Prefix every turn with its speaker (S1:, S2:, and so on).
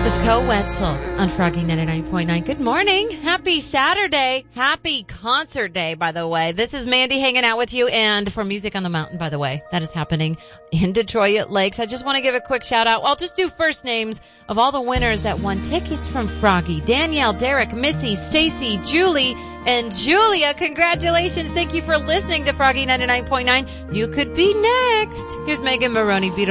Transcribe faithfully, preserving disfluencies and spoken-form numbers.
S1: Wetzel on Froggy ninety-nine point nine. Good morning. Happy Saturday. Happy concert day, by the way. This is Mandy hanging out with you, and for Music on the Mountain, by the way. That is happening in Detroit Lakes. I just want to give a quick shout out. I'll just do first names of all the winners that won tickets from Froggy. Danielle, Derek, Missy, Stacy, Julie, and Julia. Congratulations. Thank you for listening to Froggy ninety-nine point nine. You could be next. Here's Megan Maroney.